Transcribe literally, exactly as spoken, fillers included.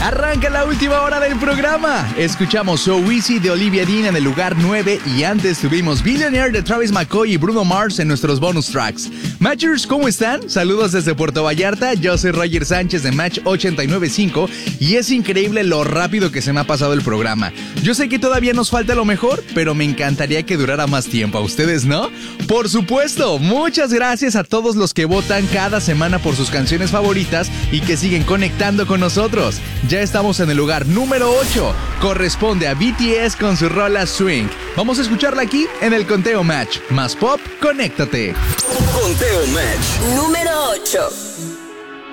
Arranca la última hora del programa. Escuchamos So Easy de Olivia Dean en el lugar nueve y antes tuvimos Billionaire de Travis McCoy y Bruno Mars en nuestros bonus tracks. Matchers, ¿cómo están? Saludos desde Puerto Vallarta. Yo soy Roger Sánchez de Match ochenta y nueve punto cinco y es increíble lo rápido que se me ha pasado el programa. Yo sé que todavía nos falta lo mejor, pero me encantaría que durara más tiempo. ¿A ustedes no? Por supuesto. Muchas gracias a todos los que votan cada semana por sus canciones favoritas y que siguen conectando con nosotros. Ya estamos en el lugar número ocho. Corresponde a B T S con su rola Swing. Vamos a escucharla aquí en el Conteo Match. Más pop, conéctate. Conteo Match. Número ocho.